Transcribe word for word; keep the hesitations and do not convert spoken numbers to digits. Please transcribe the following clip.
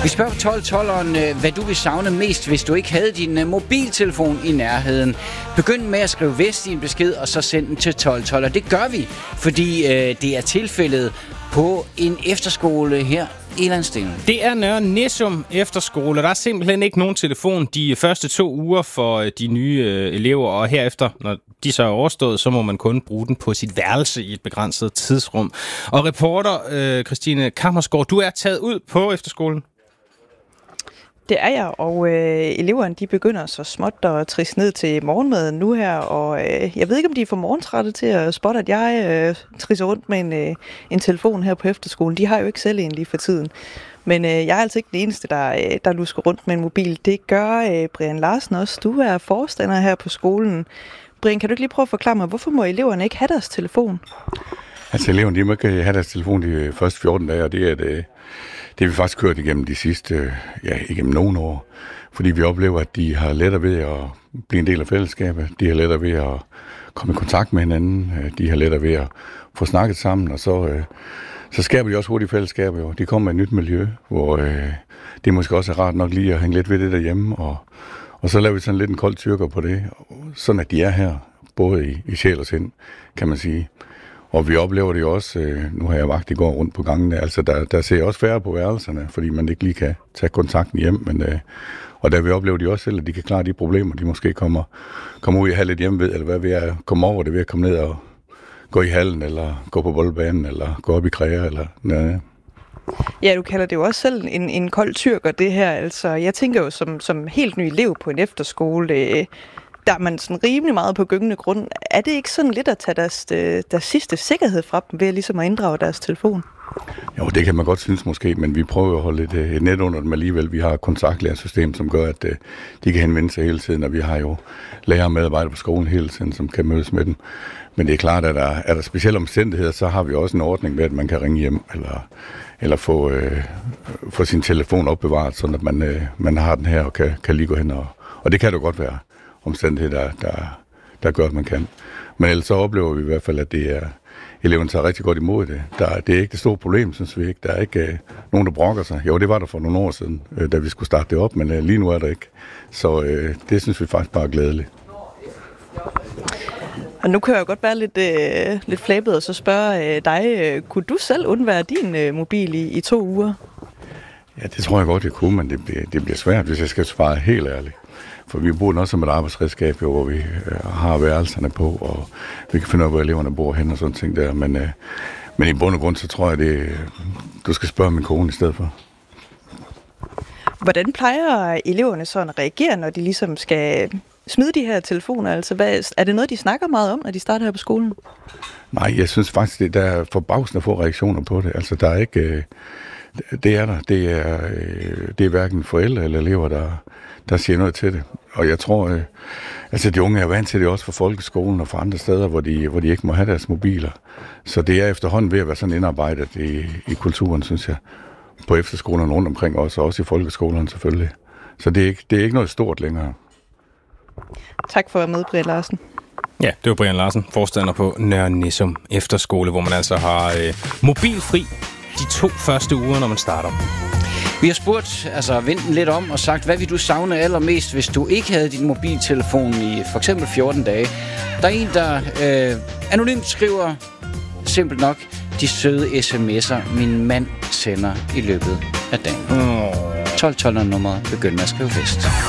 Vi spørger på tolv tolveren, hvad du vil savne mest, hvis du ikke havde din mobiltelefon i nærheden. Begynd med at skrive vest i en besked, og så send den til tolv tolv. Og det gør vi, fordi øh, det er tilfældet på en efterskole her i landsdelen. Det er Nørre Nissum Efterskole. Der er simpelthen ikke nogen telefon de første to uger for de nye øh, elever, og herefter, når de så er overstået, så må man kun bruge den på sit værelse i et begrænset tidsrum. Og reporter øh, Christine Kammersgaard, du er taget ud på efterskolen. Det er jeg, og øh, eleverne de begynder så småt at trisse ned til morgenmaden nu her, og øh, jeg ved ikke, om de er for morgentrætte til at spotte, at jeg øh, trisser rundt med en, øh, en telefon her på efterskolen. De har jo ikke selv en lige for tiden. Men øh, jeg er altså ikke den eneste, der, øh, der lusker rundt med en mobil. Det gør øh, Brian Larsen også. Du er forstander her på skolen. Brian, kan du ikke lige prøve at forklare mig, hvorfor må eleverne ikke have deres telefon? Altså eleverne, de må ikke have deres telefon de første fjorten dage, og det er det. Det har vi faktisk kørt igennem de sidste, ja, igennem nogle år. Fordi vi oplever, at de har lettere ved at blive en del af fællesskabet. De har lettere ved at komme i kontakt med hinanden. De har lettere ved at få snakket sammen. Og så, så skaber de også hurtigt fællesskaber. Jo. De kommer med et nyt miljø, hvor øh, det måske også er rart nok lige at hænge lidt ved det derhjemme. Og, og så laver vi sådan lidt en kold tyrker på det. Sådan at de er her, både i, i sjæl og sind, kan man sige. Og vi oplever det jo også, øh, nu har jeg vagt i går rundt på gangene, altså der, der ser også færre på værelserne, fordi man ikke lige kan tage kontakten hjem, men, øh, og der vi oplever de også selv, at de kan klare de problemer, de måske kommer, kommer ud i at have lidt hjemme ved, eller hvad ved at komme over det ved at komme ned og gå i hallen, eller gå på boldbanen, eller gå op i kræer, eller noget. Ja, du kalder det jo også selv en, en kold tyrker, det her, altså jeg tænker jo som, som helt ny elev på en efterskole, øh, der er man sådan rimelig meget på gyngende grund. Er det ikke sådan lidt at tage deres, deres sidste sikkerhed fra dem ved ligesom at inddrage deres telefon? Jo, det kan man godt synes måske, men vi prøver at holde et, et net under dem alligevel. Vi har et kontaktlærersystem, som gør, at de kan henvende sig hele tiden, og vi har jo lærere og medarbejdere på skolen hele tiden, som kan mødes med dem. Men det er klart, at der, er der specielle omstændigheder, så har vi også en ordning med, at man kan ringe hjem, eller, eller få, øh, få sin telefon opbevaret, så at man, øh, man har den her og kan, kan lige gå hen. Og, og det kan det godt være omstændigheder, der, der, der gør, at man kan. Men ellers så oplever vi i hvert fald, at det er, eleverne tager rigtig godt imod det. Der, det er ikke det store problem, synes vi ikke. Der er ikke øh, nogen, der brokker sig. Jo, det var der for nogle år siden, øh, da vi skulle starte det op, men øh, lige nu er der ikke. Så øh, det synes vi faktisk bare er glædeligt. Og nu kan jeg jo godt være lidt, øh, lidt flabet og så spørge øh, dig, øh, kunne du selv undvære din øh, mobil i, i to uger? Ja, det tror jeg godt, jeg kunne, men det, det bliver svært, hvis jeg skal svare helt ærligt. For vi bor også som et arbejdsredskab, hvor vi øh, har værelserne på, og vi kan finde ud af, hvor eleverne bor hen og sådan ting der. Men, øh, men i bund og grund, så tror jeg, det du skal spørge min kone i stedet for. Hvordan plejer eleverne sådan at reagere, når de ligesom skal smide de her telefoner? Altså, hvad, er det noget, de snakker meget om, når de starter her på skolen? Nej, jeg synes faktisk, det, der er forbavsende få reaktioner på det. Altså, der er ikke... Øh, det er der. Det er, øh, det er hverken forældre eller elever, der, der siger noget til det. Og jeg tror, øh, altså de unge er vant til det også fra folkeskolen og fra andre steder, hvor de, hvor de ikke må have deres mobiler. Så det er efterhånden ved at være sådan indarbejdet i, i kulturen, synes jeg. På efterskolerne rundt omkring os, og også i folkeskolerne selvfølgelig. Så det er ikke, det er ikke noget stort længere. Tak for at være med, Brian Larsen. Ja, det var Brian Larsen, forstander på Nørre Nissum Efterskole, hvor man altså har øh, mobilfri de to første uger, når man starter. Vi har spurgt, altså vendt den lidt om og sagt, hvad vil du savne allermest, hvis du ikke havde din mobiltelefon i for eksempel fjorten dage? Der er en, der øh, anonymt skriver, simpelt nok, de søde sms'er, min mand sender i løbet af dagen. tolv tolv nummeret begynder med at skrive vest.